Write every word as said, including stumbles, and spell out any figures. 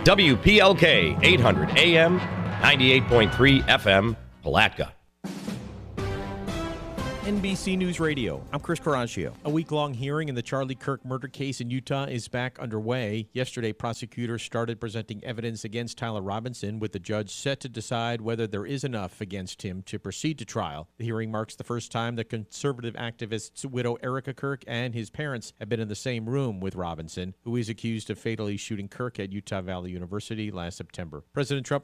W P L K, eight hundred A M, ninety-eight point three F M, Palatka. N B C News Radio, I'm Chris Caraccio. A week-long hearing in the Charlie Kirk murder case in Utah is back underway. Yesterday, prosecutors started presenting evidence against Tyler Robinson, with the judge set to decide whether there is enough against him to proceed to trial. The hearing marks the first time that conservative activist's widow Erica Kirk and his parents have been in the same room with Robinson, who is accused of fatally shooting Kirk at Utah Valley University last September. President Trump